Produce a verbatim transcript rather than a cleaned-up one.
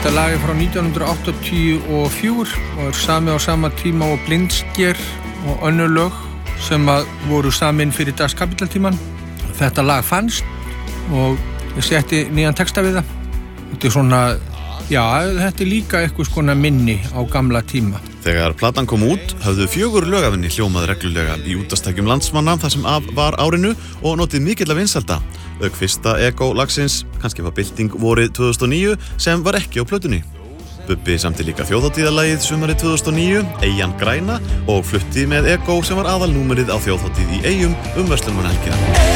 Þetta lag er frá nítján hundruð áttatíu og fjögur og er samið á sama tíma og Blindsker og önnur lög sem að voru samin fyrir dagskapitaltíman. Þetta lag fannst og ég setti nýjan texta við það. Þetta er svona, já, þetta er líka eitthvað skona minni á gamla tíma. Þegar platan kom út, höfðu fjögur lög af henni hljómað reglulega í útvarpstækjum landsmanna þar sem af var árinu og notið mikilla vinsælda. Auk fyrsta Ego-lagsins, kannski var bylting vorið tvö þúsund og níu, sem var ekki á plötunni. Bubbi samti líka þjóðhátíðarlagið sumarið tvö þúsund og níu, Eyjan græna, og flutti með Ego sem var aðalnúmerið á þjóðhátíð í Eyjum um verslunarmannahelgina.